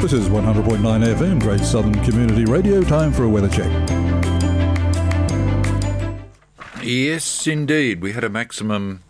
This is 100.9 FM, Great Southern Community Radio. Time for a weather check. Yes, indeed. We had a maximum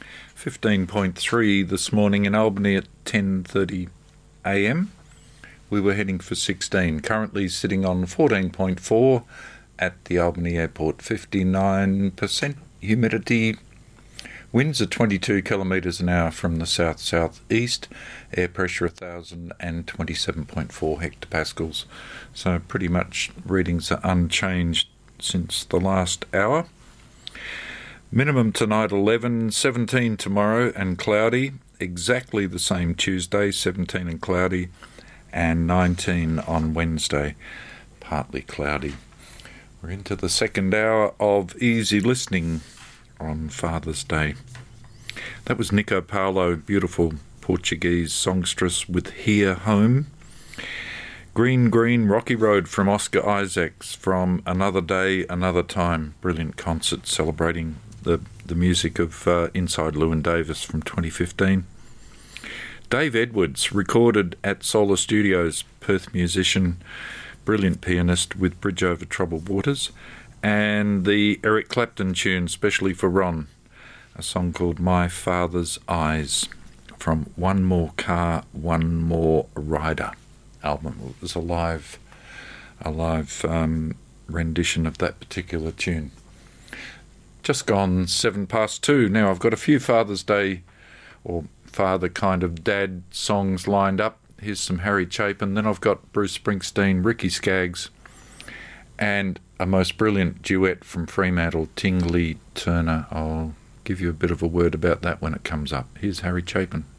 15.3 this morning in Albany at 10:30 a.m. We were heading for 16. Currently sitting on 14.4 at the Albany Airport. 59% humidity. Winds are 22 kilometres an hour from the south-southeast. Air pressure 1,027.4 hectopascals. So pretty much readings are unchanged since the last hour. Minimum tonight 11, 17 tomorrow and cloudy. Exactly the same Tuesday, 17 and cloudy. And 19 on Wednesday, partly cloudy. We're into the second hour of easy listening on Father's Day. That was Nico Paulo, beautiful Portuguese songstress with Here Home. Green Green Rocky Road from Oscar Isaacs from Another Day, Another Time. Brilliant concert celebrating the music of Inside Llewyn Davis from 2015. Dave Edwards, recorded at Solar Studios, Perth musician, brilliant pianist with Bridge Over Troubled Waters, and the Eric Clapton tune, specially for Ron, a song called My Father's Eyes from One More Car, One More Rider album. It was a live rendition of that particular tune. Just gone 2:07. Now I've got a few Father's Day or father kind of dad songs lined up. Here's some Harry Chapin, then I've got Bruce Springsteen, Ricky Skaggs, and a most brilliant duet from Fremantle, Tingley Turner. I'll give you a bit of a word about that when it comes up. Here's Harry Chapin.